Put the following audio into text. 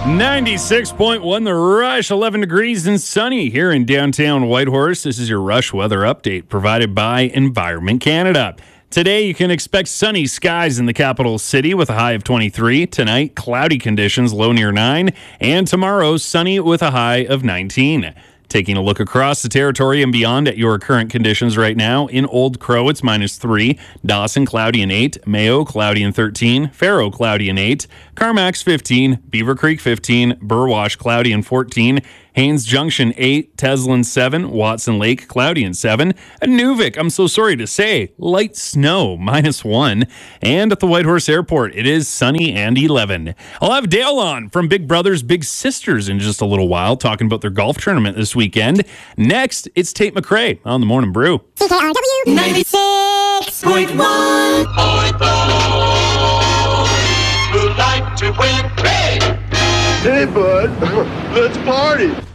96.1 The Rush, 11 degrees and sunny here in downtown Whitehorse. This is your Rush weather update provided by Environment Canada. Today, you can expect sunny skies in the capital city with a high of 23. Tonight, cloudy conditions, low near 9. And tomorrow, sunny with a high of 19. Taking a look across the territory and beyond at your current conditions right now. In Old Crow, it's -3. Dawson, cloudy and 8. Mayo, cloudy and 13. Faro, cloudy and 8. Carmack's 15. Beaver Creek, 15. Burwash, cloudy and 14. Haynes Junction, 8. Teslin, 7. Watson Lake, cloudy and 7. Nuvik, I'm so sorry to say, light snow, -1. And at the Whitehorse Airport, it is sunny and 11. I'll have Dale on from Big Brothers Big Sisters in just a little while, talking about their golf tournament this weekend. Next, it's Tate McRae on the Morning Brew. CKRW 96.1. Who'd like to win? Hey! Hey, bud, let's party.